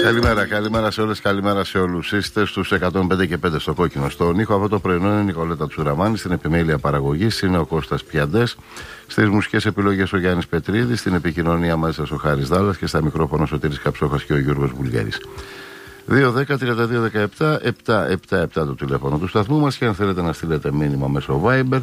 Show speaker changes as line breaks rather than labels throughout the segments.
Καλημέρα σε όλες, καλημέρα σε όλους. Είστε στους 105 και 5 στο κόκκινο. Στον ήχο αυτό το πρωινό είναι η Νικολέτα Τσουραμάνη, στην επιμέλεια παραγωγής είναι ο Κώστας Πιαντές, στις μουσικές επιλογές ο Γιάννης Πετρίδης, στην επικοινωνία μαζί σας ο Χάρης Δάλλας και στα μικρόφωνα ο Σωτήρης Καψόχας και ο Γιώργος Βουλγαρής. 2-10-32-17-777 το τηλέφωνο του σταθμού μας και αν θέλετε να στείλετε μήνυμα μέσω Viber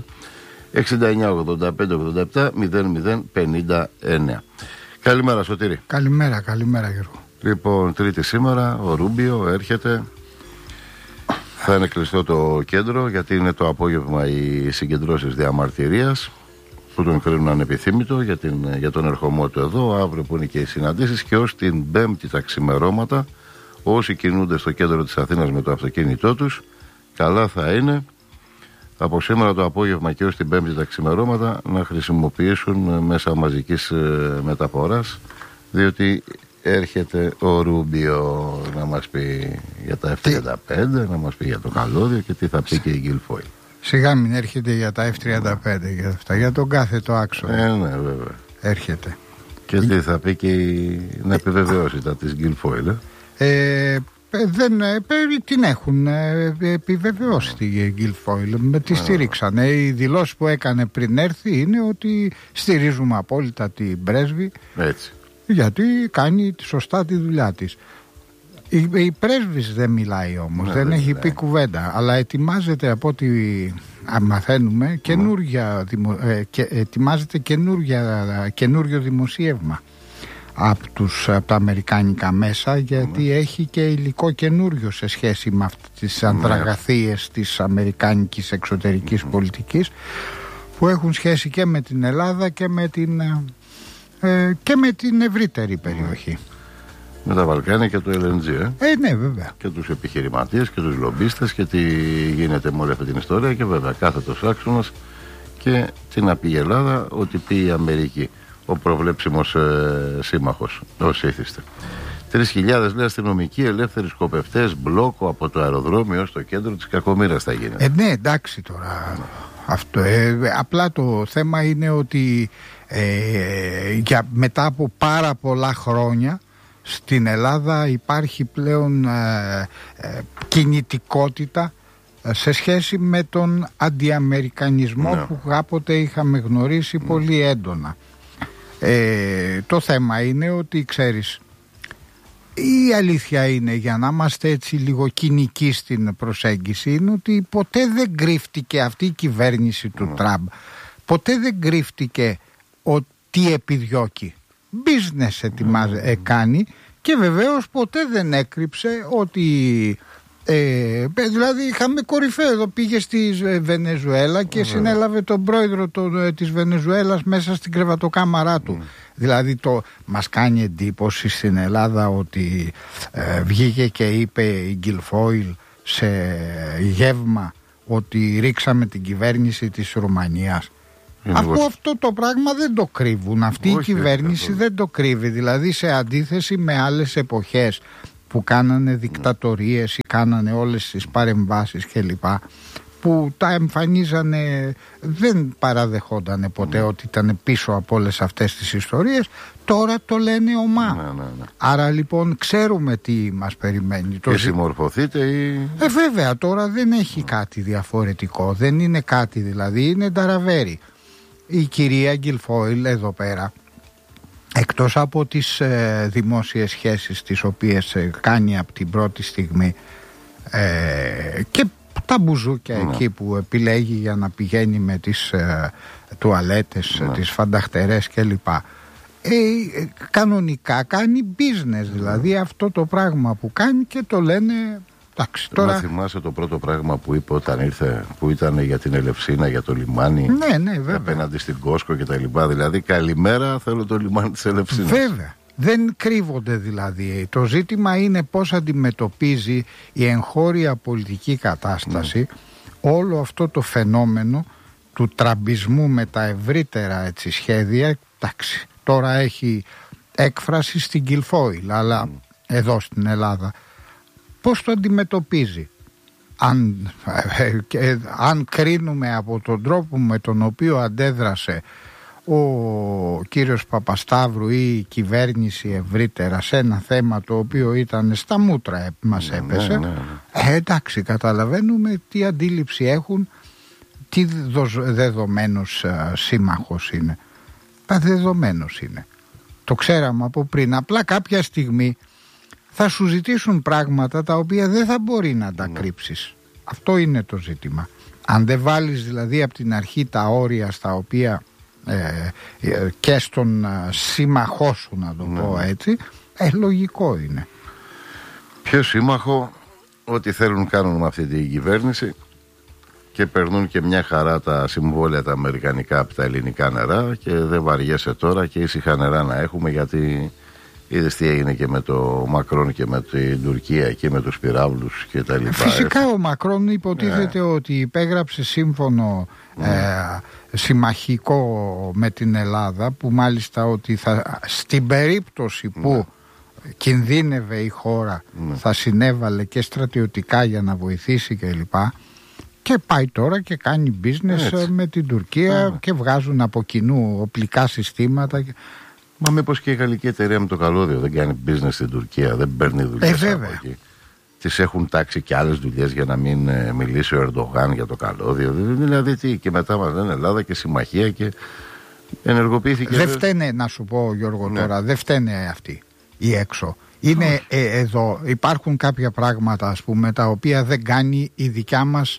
69-85-87-00-59. Καλημέρα Σωτήρη.
Καλημέρα Γιώργο.
Λοιπόν, Τρίτη σήμερα, ο Ρούμπιο έρχεται. Θα είναι κλειστό το κέντρο γιατί είναι το απόγευμα οι συγκεντρώσεις διαμαρτυρίας που τον κρίνουν ανεπιθύμητο για τον ερχομό του εδώ. Αύριο που είναι και οι συναντήσεις και ως την Πέμπτη τα ξημερώματα όσοι κινούνται στο κέντρο της Αθήνας με το αυτοκίνητό τους, καλά θα είναι από σήμερα το απόγευμα και ως την Πέμπτη τα ξημερώματα να χρησιμοποιήσουν μέσα μαζικής μεταφοράς, διότι έρχεται ο Ρούμπιο να μας πει για τα F-35, να μας πει για το καλώδιο και τι θα πει και η Γκιλφόιλ.
Σιγά μην έρχεται για τα F-35 για αυτά, για τον κάθε το άξονα.
Ναι, βέβαια.
Έρχεται.
Και τι θα πει και να επιβεβαιώσει τα της Γκιλφόιλ.
Την έχουν επιβεβαιώσει τη Γκιλφόιλ. Τη στήριξαν. Οι δηλώσεις που έκανε πριν έρθει είναι ότι στηρίζουμε απόλυτα την πρέσβη.
Έτσι. Γιατί
κάνει σωστά τη δουλειά της. Η πρέσβης δεν μιλάει όμως, δεν έχει πει κουβέντα, αλλά ετοιμάζεται από ό,τι μαθαίνουμε ετοιμάζεται καινούριο δημοσίευμα από τα αμερικάνικα μέσα, γιατί έχει και υλικό καινούριο σε σχέση με αυτές τις ανδραγαθίες της αμερικάνικης εξωτερικής πολιτικής που έχουν σχέση και με την Ελλάδα και με την ευρύτερη περιοχή.
Με τα Βαλκάνια και το LNG,
ναι, βέβαια.
Και τους επιχειρηματίες και τους λομπίστες και τι γίνεται με όλη αυτή την ιστορία και βέβαια κάθετος άξονας και τι να πει η Ελλάδα, ότι πει η Αμερική, ο προβλέψιμος σύμμαχος, όσοι ήθιστε. 3.000 λέει αστυνομικοί ελεύθεροι σκοπευτές, μπλόκο από το αεροδρόμιο στο κέντρο της Κακομοίρας θα γίνει.
Ναι, εντάξει τώρα. Αυτό, απλά το θέμα είναι ότι μετά από πάρα πολλά χρόνια στην Ελλάδα υπάρχει πλέον κινητικότητα σε σχέση με τον αντιαμερικανισμό που κάποτε είχαμε γνωρίσει πολύ έντονα. Το θέμα είναι ότι ξέρεις, η αλήθεια είναι, για να είμαστε έτσι λίγο κοινικοί στην προσέγγιση, είναι ότι ποτέ δεν κρύφτηκε αυτή η κυβέρνηση του Τραμπ, ποτέ δεν κρύφτηκε τι επιδιώκει. Business κάνει και βεβαίως ποτέ δεν έκρυψε ότι δηλαδή είχαμε κορυφαίο εδώ, πήγε στη Βενεζουέλα και συνέλαβε τον πρόεδρο της Βενεζουέλας μέσα στην κρεβατοκάμαρά του. Δηλαδή μας κάνει εντύπωση στην Ελλάδα ότι βγήκε και είπε η Γκιλφόιλ σε γεύμα ότι ρίξαμε την κυβέρνηση της Ρουμανίας. Αφού αυτό το πράγμα δεν το κρύβουν, αυτή η κυβέρνηση δεν το κρύβει, δηλαδή σε αντίθεση με άλλες εποχές που κάνανε δικτατορίες ή κάνανε όλες τις παρεμβάσεις κλπ, που τα εμφανίζανε, δεν παραδεχόντανε ποτέ ότι ήταν πίσω από όλες αυτές τις ιστορίες. Τώρα το λένε ομά. Άρα λοιπόν ξέρουμε τι μας περιμένει.
Και συμμορφωθείτε ή...
Βέβαια τώρα δεν έχει κάτι διαφορετικό, δεν είναι κάτι, δηλαδή είναι ταραβέρι. Η κυρία Γκιλφόιλ εδώ πέρα, εκτός από τις δημόσιες σχέσεις τις οποίες κάνει από την πρώτη στιγμή και τα μπουζούκια εκεί που επιλέγει για να πηγαίνει με τις τουαλέτες, τις φανταχτερές κλπ, κανονικά κάνει business, δηλαδή αυτό το πράγμα που κάνει και το λένε... Εντάξει, τώρα...
Να θυμάσαι το πρώτο πράγμα που είπε όταν ήρθε, που ήταν για την Ελευσίνα, για το λιμάνι,
βέβαια,
απέναντι στην Κόσκο και τα λοιπά. Δηλαδή καλημέρα, θέλω το λιμάνι της Ελευσίνας.
Βέβαια, δεν κρύβονται δηλαδή. Το ζήτημα είναι πώς αντιμετωπίζει η εγχώρια πολιτική κατάσταση όλο αυτό το φαινόμενο του τραμπισμού με τα ευρύτερα σχέδια. Εντάξει, τώρα έχει έκφραση στην Γκιλφόιλ, αλλά εδώ στην Ελλάδα πώς το αντιμετωπίζει? Αν κρίνουμε από τον τρόπο με τον οποίο αντέδρασε ο κύριος Παπασταύρου ή η κυβέρνηση ευρύτερα σε ένα θέμα το οποίο ήταν στα μούτρα μας έπεσε, εντάξει, καταλαβαίνουμε τι αντίληψη έχουν, τι δεδομένος σύμμαχος είναι. Δεδομένος είναι. Το ξέραμε από πριν. Απλά κάποια στιγμή θα σου ζητήσουν πράγματα τα οποία δεν θα μπορεί να τα κρύψεις. Αυτό είναι το ζήτημα. Αν δεν βάλεις δηλαδή από την αρχή τα όρια στα οποία και στον σύμμαχό σου, να το πω έτσι, λογικό είναι.
Ποιο σύμμαχο, ό,τι θέλουν κάνουν με αυτή την κυβέρνηση και περνούν και μια χαρά τα συμβόλαια τα αμερικανικά από τα ελληνικά νερά και δεν βαριέσαι τώρα και ήσυχα νερά να έχουμε, γιατί είδες τι έγινε και με το Μακρόν και με την Τουρκία και με τους πυράβλους και τα λοιπά.
Φυσικά ο Μακρόν υποτίθεται ότι υπέγραψε σύμφωνο συμμαχικό με την Ελλάδα, που μάλιστα ότι στην περίπτωση που κινδύνευε η χώρα θα συνέβαλε και στρατιωτικά για να βοηθήσει κλπ. Και πάει τώρα και κάνει business με την Τουρκία και βγάζουν από κοινού οπλικά συστήματα.
Μα μήπως και η γαλλική εταιρεία με το καλώδιο δεν κάνει business στην Τουρκία, δεν παίρνει δουλειές από εκεί? Τις έχουν τάξει και άλλες δουλειές για να μην μιλήσει ο Ερντογάν για το καλώδιο. Δηλαδή τι, και μετά μας λένε Ελλάδα και συμμαχία και ενεργοποιήθηκε.
Δεν φταίνε, να σου πω Γιώργο τώρα, δεν φταίνε αυτοί ή έξω. Είναι εδώ, υπάρχουν κάποια πράγματα ας πούμε τα οποία δεν κάνει η δικιά μας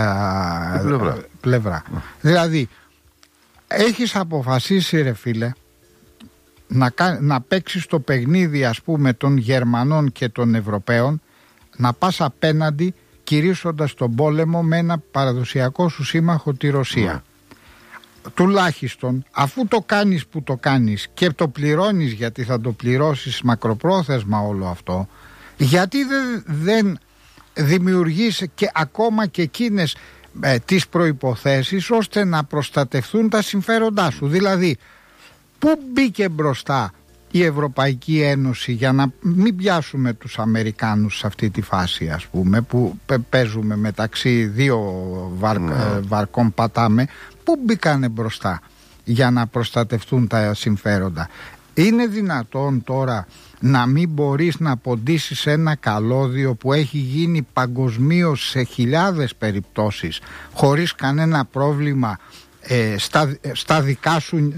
πλευρά. Δηλαδή έχεις αποφασίσει ρε φίλε να παίξεις το παιχνίδι ας πούμε των Γερμανών και των Ευρωπαίων, να πας απέναντι κηρύσσοντας τον πόλεμο με ένα παραδοσιακό σου σύμμαχο, τη Ρωσία. Τουλάχιστον αφού το κάνεις που το κάνεις και το πληρώνεις, γιατί θα το πληρώσεις μακροπρόθεσμα όλο αυτό, γιατί δεν δημιουργείς και ακόμα και εκείνες τις προϋποθέσεις ώστε να προστατευτούν τα συμφέροντά σου? Δηλαδή πού μπήκε μπροστά η Ευρωπαϊκή Ένωση, για να μην πιάσουμε τους Αμερικάνους σε αυτή τη φάση ας πούμε, που παίζουμε μεταξύ δύο βαρκών πατάμε, πού μπήκανε μπροστά για να προστατευτούν τα συμφέροντα? Είναι δυνατόν τώρα να μην μπορείς να ποντίσεις ένα καλώδιο που έχει γίνει παγκοσμίως σε χιλιάδες περιπτώσεις χωρίς κανένα πρόβλημα στα δικά σου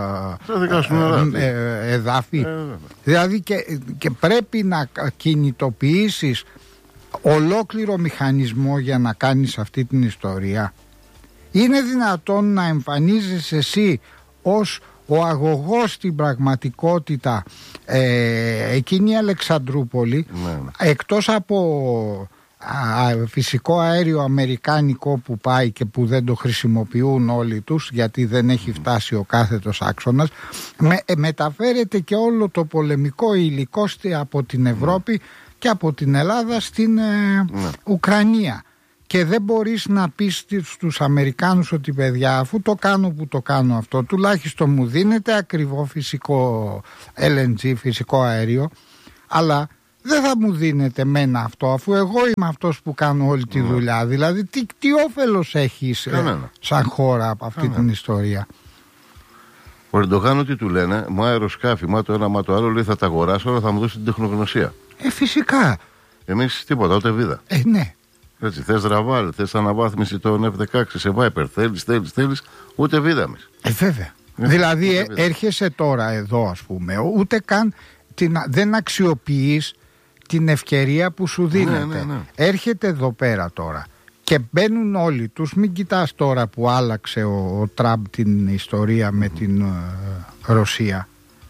εδάφη? Δηλαδή και πρέπει να κινητοποιήσεις ολόκληρο μηχανισμό για να κάνεις αυτή την ιστορία. Είναι δυνατόν να εμφανίζεις εσύ ως ο αγωγός στην πραγματικότητα εκείνη η Αλεξανδρούπολη, εκτός από φυσικό αέριο αμερικάνικο που πάει και που δεν το χρησιμοποιούν όλοι τους γιατί δεν έχει φτάσει ο κάθετος άξονας, μεταφέρεται και όλο το πολεμικό υλικό από την Ευρώπη και από την Ελλάδα στην Ουκρανία. Και δεν μπορείς να πεις στους Αμερικάνους ότι παιδιά, αφού το κάνω που το κάνω αυτό, τουλάχιστον μου δίνεται ακριβό φυσικό LNG, φυσικό αέριο, αλλά δεν θα μου δίνετε μένα αυτό, αφού εγώ είμαι αυτός που κάνω όλη τη δουλειά. Δηλαδή τι όφελος έχεις σαν χώρα από αυτή την ιστορία?
Ο Ερντογάν ότι του λένε, μα αεροσκάφη, μα το ένα, μα το άλλο, λέει θα τα αγοράσω, αλλά θα μου δώσει την τεχνογνωσία.
Φυσικά.
Εμείς τίποτα, ούτε βίδα.
Ναι.
Έτσι, θες ραβάλ, θες αναβάθμιση των F-16 σε Viper, θέλεις, ούτε βίδα εμείς.
Βέβαια. Δηλαδή έρχεσαι τώρα εδώ ας πούμε, ούτε καν δεν αξιοποιείς την ευκαιρία που σου δίνεται. Έρχεται εδώ πέρα τώρα και μπαίνουν όλοι τους. Μην κοιτάς τώρα που άλλαξε ο Τραμπ την ιστορία με την Ρωσία.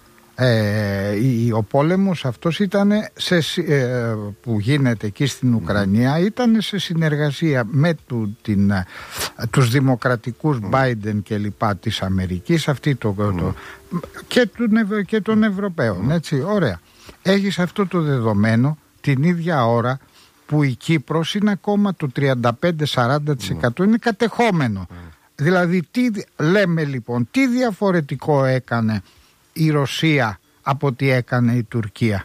Ο πόλεμος αυτός ήταν που γίνεται εκεί στην Ουκρανία, ήταν σε συνεργασία με τους δημοκρατικούς Biden και λοιπά της Αμερικής, αυτή και των Ευρωπαίων, έτσι, ωραία. Έχεις αυτό το δεδομένο την ίδια ώρα που η Κύπρος είναι ακόμα το 35-40% είναι κατεχόμενο. Δηλαδή τι λέμε λοιπόν, τι διαφορετικό έκανε η Ρωσία από ό,τι έκανε η Τουρκία?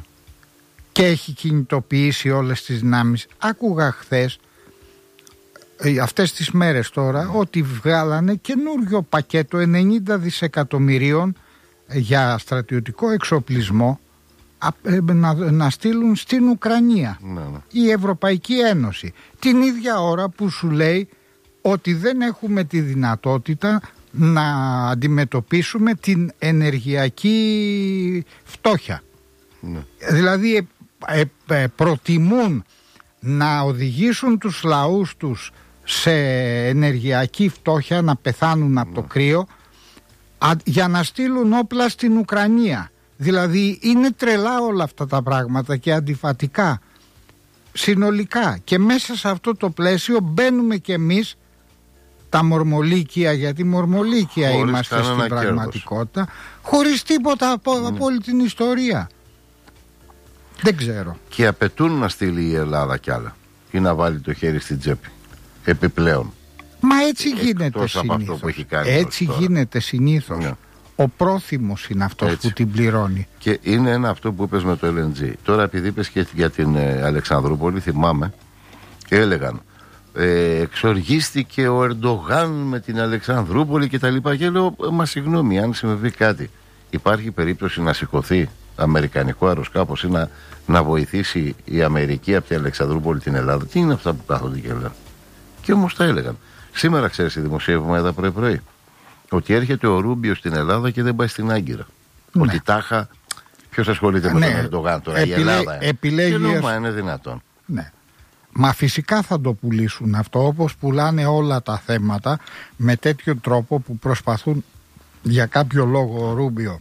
Και έχει κινητοποιήσει όλες τις δυνάμεις. Άκουγα χθες αυτές τις μέρες τώρα ότι βγάλανε καινούριο πακέτο 90 δισεκατομμυρίων για στρατιωτικό εξοπλισμό να στείλουν στην Ουκρανία η Ευρωπαϊκή Ένωση, την ίδια ώρα που σου λέει ότι δεν έχουμε τη δυνατότητα να αντιμετωπίσουμε την ενεργειακή φτώχεια. Δηλαδή προτιμούν να οδηγήσουν τους λαούς τους σε ενεργειακή φτώχεια, να πεθάνουν από το κρύο, για να στείλουν όπλα στην Ουκρανία. Δηλαδή είναι τρελά όλα αυτά τα πράγματα και αντιφατικά συνολικά, και μέσα σε αυτό το πλαίσιο μπαίνουμε κι εμείς τα μορμολίκια, γιατί μορμολίκια είμαστε στην πραγματικότητα, χωρίς τίποτα από όλη την ιστορία. Δεν ξέρω.
Και απαιτούν να στείλει η Ελλάδα κι άλλα ή να βάλει το χέρι στην τσέπη επιπλέον.
Μα έτσι γίνεται συνήθως. Έτσι γίνεται συνήθως. Ναι. Ο πρόθυμος είναι αυτός που την πληρώνει.
Και είναι ένα αυτό που είπες με το LNG. Τώρα επειδή είπες και για την Αλεξανδρούπολη, θυμάμαι, έλεγαν εξοργίστηκε ο Ερντογάν με την Αλεξανδρούπολη και τα λοιπά. Και λέω, μα συγγνώμη, αν συμβεί κάτι, υπάρχει περίπτωση να σηκωθεί αμερικανικό αεροσκάφος ή να βοηθήσει η Αμερική από την Αλεξανδρούπολη την Ελλάδα? Τι είναι αυτά που κάθονται και λένε? Και όμως τα έλεγαν. Σήμερα, ξέρεις, η δημοσίευμα εδώ πρωί ότι έρχεται ο Ρούμπιο στην Ελλάδα και δεν πάει στην Άγκυρα. Ναι. Ότι τάχα, ποιος ασχολείται με τον Ερντογάν τώρα? Η Ελλάδα.
Επιλέγει.
Και λέω, μα είναι δυνατόν?
Ναι. Μα φυσικά θα το πουλήσουν αυτό, όπως πουλάνε όλα τα θέματα, με τέτοιο τρόπο που προσπαθούν για κάποιο λόγο ο Ρούμπιο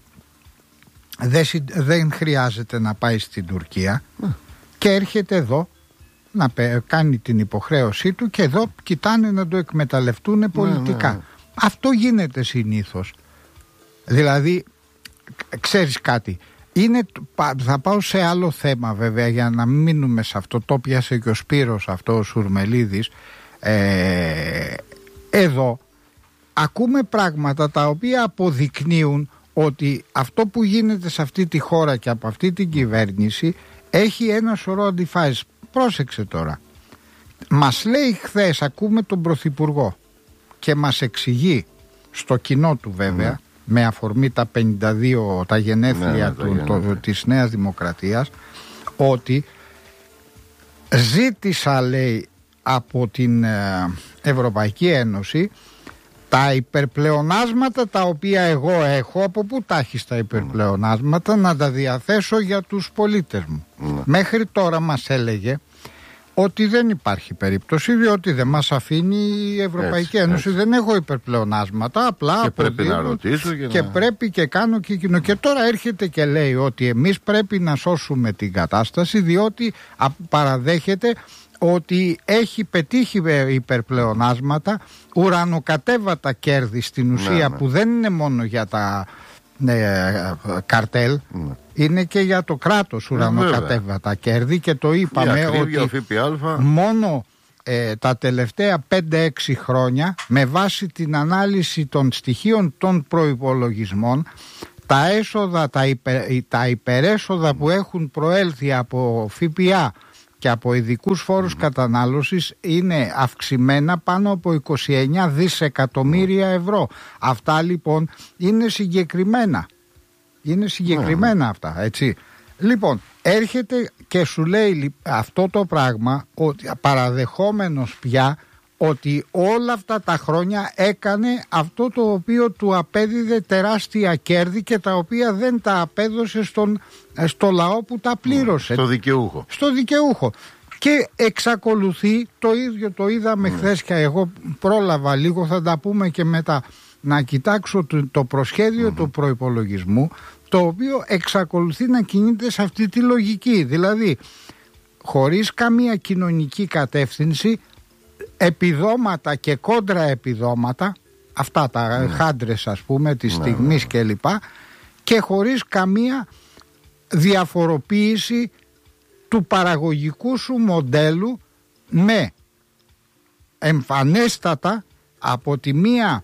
δεν χρειάζεται να πάει στην Τουρκία και έρχεται εδώ να κάνει την υποχρέωσή του και εδώ κοιτάνε να το εκμεταλλευτούν πολιτικά. Αυτό γίνεται συνήθως. Δηλαδή, ξέρεις κάτι, θα πάω σε άλλο θέμα βέβαια, για να μην μείνουμε σε αυτό. Το πιάσε και ο Σπύρος αυτό, ο Σουρμελίδης. Εδώ ακούμε πράγματα τα οποία αποδεικνύουν ότι αυτό που γίνεται σε αυτή τη χώρα και από αυτή την κυβέρνηση έχει ένα σωρό αντιφάσεις. Πρόσεξε τώρα. Μας λέει χθες, ακούμε τον Πρωθυπουργό και μας εξηγεί στο κοινό του βέβαια, με αφορμή τα 52 τα γενέθλια της Νέας Δημοκρατίας, ότι ζήτησα, λέει, από την Ευρωπαϊκή Ένωση τα υπερπλεονάσματα τα οποία εγώ έχω. Από πού τα έχεις τα υπερπλεονάσματα? Να τα διαθέσω για τους πολίτες μου. Μέχρι τώρα μας έλεγε ότι δεν υπάρχει περίπτωση, διότι δεν μας αφήνει η Ευρωπαϊκή Ένωση. Δεν έχω υπερπλεονάσματα, απλά
και πρέπει να ρωτήσω
και πρέπει και κάνω και εκείνο. Και τώρα έρχεται και λέει ότι εμείς πρέπει να σώσουμε την κατάσταση, διότι παραδέχεται ότι έχει πετύχει υπερπλεονάσματα, ουρανοκατέβατα κέρδη στην ουσία, που δεν είναι μόνο για τα καρτέλ, είναι και για το κράτος ουρανοκατέβατα κέρδη, και το είπαμε ότι μόνο τα τελευταία 5-6 χρόνια, με βάση την ανάλυση των στοιχείων των προϋπολογισμών, τα έσοδα, τα υπερέσοδα που έχουν προέλθει από ΦΠΑ και από ειδικούς φόρους κατανάλωσης είναι αυξημένα πάνω από 29 δισεκατομμύρια ευρώ. Αυτά λοιπόν είναι συγκεκριμένα. Είναι συγκεκριμένα αυτά, έτσι. Λοιπόν, έρχεται και σου λέει αυτό το πράγμα, ότι παραδεχόμενος πια ότι όλα αυτά τα χρόνια έκανε αυτό το οποίο του απέδιδε τεράστια κέρδη και τα οποία δεν τα απέδωσε στο λαό που τα πλήρωσε. Στο δικαιούχο. Και εξακολουθεί το ίδιο, το είδαμε χθες και εγώ πρόλαβα λίγο, θα τα πούμε και μετά, να κοιτάξω το προσχέδιο του προϋπολογισμού, το οποίο εξακολουθεί να κινείται σε αυτή τη λογική. Δηλαδή, χωρίς καμία κοινωνική κατεύθυνση, επιδόματα και κόντρα επιδόματα, αυτά τα χάντρες ας πούμε της στιγμής κλπ, και χωρίς καμία διαφοροποίηση του παραγωγικού σου μοντέλου, με εμφανέστατα από τη μία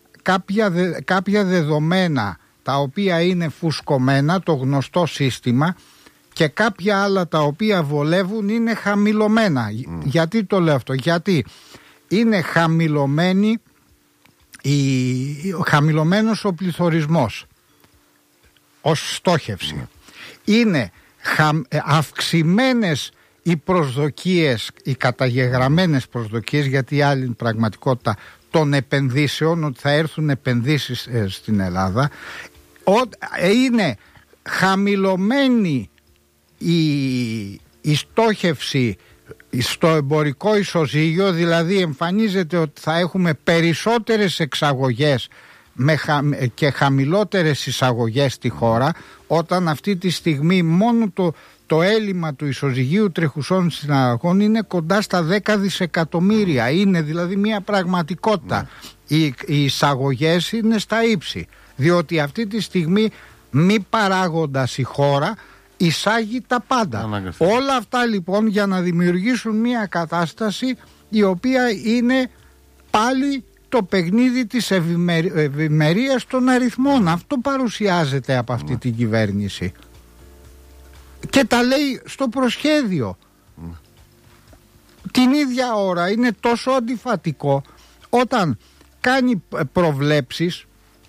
κάποια δεδομένα τα οποία είναι φουσκωμένα, το γνωστό σύστημα, και κάποια άλλα τα οποία βολεύουν είναι χαμηλωμένα. Γιατί το λέω αυτό? Γιατί είναι χαμηλωμένος ο πληθωρισμός ως στόχευση. Είναι αυξημένες οι προσδοκίες, οι καταγεγραμμένες προσδοκίες, γιατί η άλλη πραγματικότητα των επενδύσεων, ότι θα έρθουν επενδύσεις στην Ελλάδα. Είναι χαμηλωμένη η στόχευση στο εμπορικό ισοζύγιο, δηλαδή εμφανίζεται ότι θα έχουμε περισσότερες εξαγωγές και χαμηλότερες εισαγωγές στη χώρα, όταν αυτή τη στιγμή μόνο το έλλειμμα του ισοζυγίου τρεχουσών συναλλαγών είναι κοντά στα 10 δισεκατομμύρια. Είναι δηλαδή μια πραγματικότητα. Οι εισαγωγές είναι στα ύψη, διότι αυτή τη στιγμή μη παράγοντας η χώρα εισάγει τα πάντα. Όλα αυτά λοιπόν για να δημιουργήσουν μια κατάσταση η οποία είναι πάλι το παιχνίδι της ευημερίας των αριθμών. Αυτό παρουσιάζεται από αυτή την κυβέρνηση και τα λέει στο προσχέδιο. Την ίδια ώρα είναι τόσο αντιφατικό όταν κάνει προβλέψεις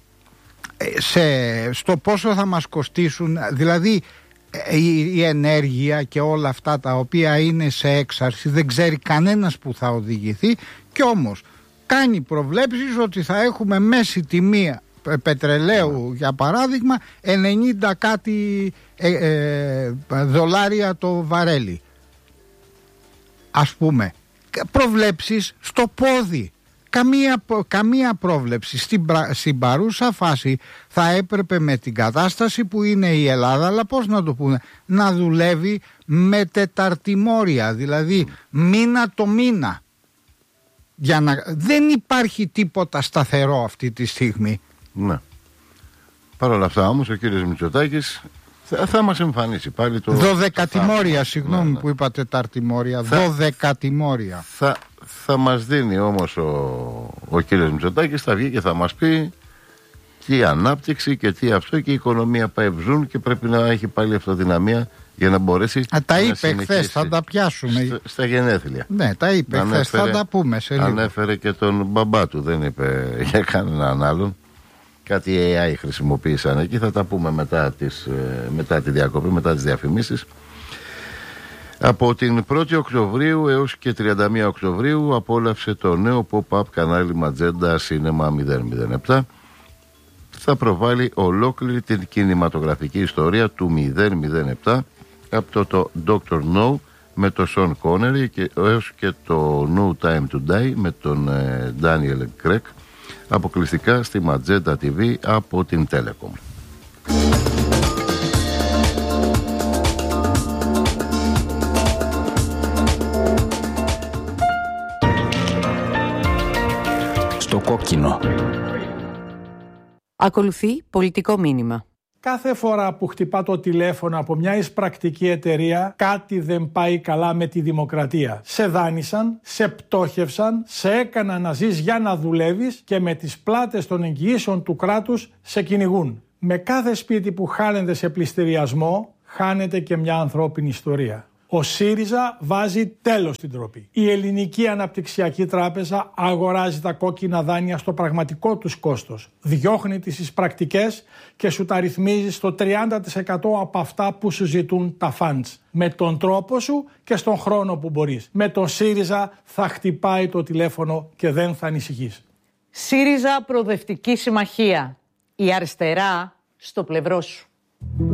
στο πόσο θα μας κοστίσουν, δηλαδή η ενέργεια και όλα αυτά τα οποία είναι σε έξαρση, δεν ξέρει κανένας που θα οδηγηθεί, και όμως κάνει προβλέψεις ότι θα έχουμε μέση τιμή πετρελαίου για παράδειγμα 90 κάτι δολάρια το βαρέλι, ας πούμε. Προβλέψεις στο πόδι. Καμία πρόβλεψη. Στην παρούσα φάση θα έπρεπε με την κατάσταση που είναι η Ελλάδα, αλλά πώς να το πούμε, να δουλεύει με τεταρτημόρια, δηλαδή μήνα το μήνα. Δεν υπάρχει τίποτα σταθερό αυτή τη στιγμή. Ναι. Παρ' όλα αυτά όμως ο κύριος Μητσοτάκης θα μας εμφανίσει πάλι το... 12 τιμόρια, συγγνώμη που είπα τεταρτημόρια, 12 τιμόρια.
Θα μας δίνει όμως ο κύριος Μητσοτάκης, θα βγει και θα μας πει τι η ανάπτυξη και τι αυτό, και η οικονομία πάει βζούν και πρέπει να έχει πάλι αυτοδυναμία για να μπορέσει
τα είπε χθες, θα τα πιάσουμε
στα γενέθλια.
Ναι, τα είπε χθες, θα τα πούμε σε λίγο.
Ανέφερε και τον μπαμπά του, δεν είπε για κανέναν άλλον. Κάτι AI χρησιμοποίησαν εκεί, θα τα πούμε μετά τη διακοπή, μετά τις διαφημίσεις. Από την 1η Οκτωβρίου έως και 31 Οκτωβρίου απόλαυσε το νέο pop-up κανάλι Ματζέντα Cinema 007. Θα προβάλλει ολόκληρη την κινηματογραφική ιστορία του 007 από το Dr. No με τον Sean Connery έως και το No Time to Die με τον Daniel Craig, αποκλειστικά στη Ματζέντα TV από την Telecom.
Στο κόκκινο.
Ακολουθεί πολιτικό μήνυμα.
Κάθε φορά που χτυπά το τηλέφωνο από μια εισπρακτική εταιρεία, κάτι δεν πάει καλά με τη δημοκρατία. Σε δάνεισαν, σε πτώχευσαν, σε έκαναν να ζεις για να δουλεύεις και με τις πλάτες των εγγυήσεων του κράτους σε κυνηγούν. Με κάθε σπίτι που χάνεται σε πληστηριασμό, χάνεται και μια ανθρώπινη ιστορία. Ο ΣΥΡΙΖΑ βάζει τέλος στην ντροπή. Η Ελληνική Αναπτυξιακή Τράπεζα αγοράζει τα κόκκινα δάνεια στο πραγματικό τους κόστος. Διώχνει τις εισπρακτικές και σου τα ρυθμίζει στο 30% από αυτά που σου ζητούν τα funds. Με τον τρόπο σου και στον χρόνο που μπορείς. Με τον ΣΥΡΙΖΑ θα χτυπάει το τηλέφωνο και δεν θα ανησυχείς.
ΣΥΡΙΖΑ Προοδευτική Συμμαχία. Η αριστερά στο πλευρό σου.